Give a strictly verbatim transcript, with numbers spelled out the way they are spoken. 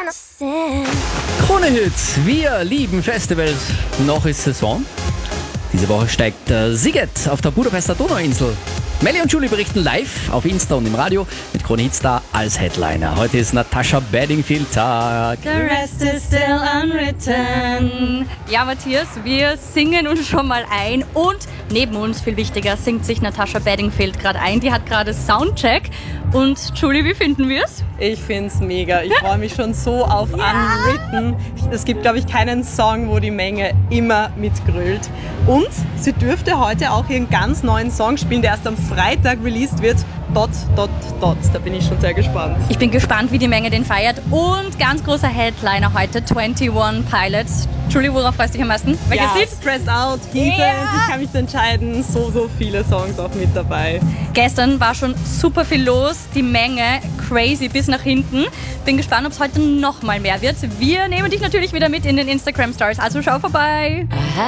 Krone Hits, wir lieben Festivals. Noch ist Saison. Diese Woche steigt äh, Siget auf der Budapester Donauinsel. Melli und Julie berichten live auf Insta und im Radio mit Krone Hits da als Headliner. Heute ist Natasha Bedingfield Tag. The rest is still unwritten. Ja, Matthias, wir singen uns schon mal ein und neben uns, viel wichtiger, singt sich Natasha Bedingfield gerade ein. Die hat gerade Soundcheck. Und Julie, wie finden wir es? Ich finde es mega. Ich freue mich schon so auf Ja. Unwritten. Es gibt, glaube ich, keinen Song, wo die Menge immer mitgrölt. Und sie dürfte heute auch ihren ganz neuen Song spielen, der erst am Freitag released wird. Dot, dot, dot. Da bin ich schon sehr gespannt. Ich bin gespannt, wie die Menge den feiert. Und ganz großer Headliner heute, einundzwanzig Pilots. Julie, worauf freust du dich am meisten? Welches Ja, Lied? Stressed Out, Heathen. Ja. Ich kann mich entscheiden. So, so viele Songs auch mit dabei. Gestern war schon super viel los, die Menge crazy bis nach hinten. Bin gespannt, ob es heute noch mal mehr wird. Wir nehmen dich natürlich wieder mit in den Instagram Stories, also schau vorbei.